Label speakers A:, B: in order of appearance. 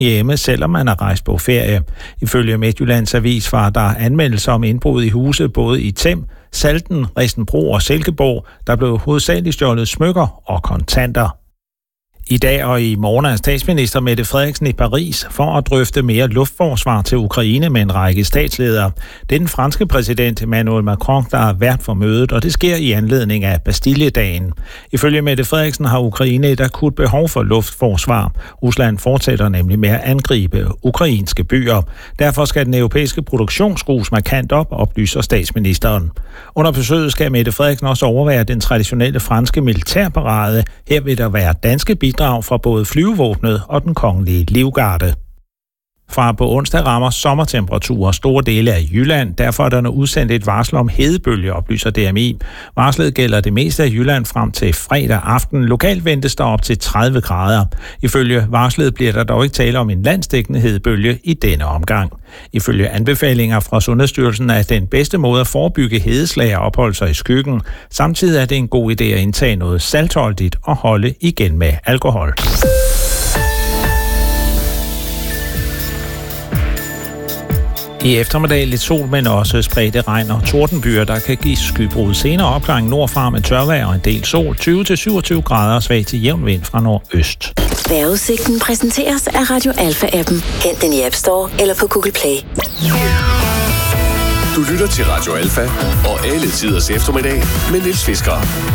A: hjemme, selvom man er rejst på ferie. Ifølge Midtjyllands Avis var der anmeldelser om indbrud i huse både i Them, Salten, Risenbro og Silkeborg. Der blev hovedsageligt stjålet smykker og kontanter. I dag og i morgen er statsminister Mette Frederiksen i Paris for at drøfte mere luftforsvar til Ukraine med en række statsledere. Det er den franske præsident Emmanuel Macron, der er vært for mødet, og det sker i anledning af Bastilledagen. Ifølge Mette Frederiksen har Ukraine et akut behov for luftforsvar. Rusland fortsætter nemlig med at angribe ukrainske byer. Derfor skal den europæiske produktion skrues markant op, oplyser statsministeren. Under besøget skal Mette Frederiksen også overvære den traditionelle franske militærparade. Her vil der være danske bidrag fra både flyvevåbnet og den kongelige livgarde. Fra på onsdag rammer sommertemperaturer store dele af Jylland. Derfor er der nu udsendt et varsel om hedebølge, oplyser DMI. Varslet gælder det meste af Jylland frem til fredag aften. Lokalt ventes der op til 30 grader. Ifølge varslet bliver der dog ikke tale om en landsdækkende hedebølge i denne omgang. Ifølge anbefalinger fra Sundhedsstyrelsen er den bedste måde at forebygge hedeslag og opholde sig i skyggen. Samtidig er det en god idé at indtage noget saltholdigt og holde igen med alkohol. I eftermiddag lidt sol, men også spredte regn og tordenbyer, der kan give skybrud. Senere opklaring nordfra med tørvejr og en del sol. 20-27 grader og svag til jævn vind fra nordøst.
B: Vejrudsigten præsenteres af Radio Alpha-appen. Hent den i App Store eller på Google Play.
C: Du lytter til Radio Alpha og alle tiders eftermiddag med Niels Fisker.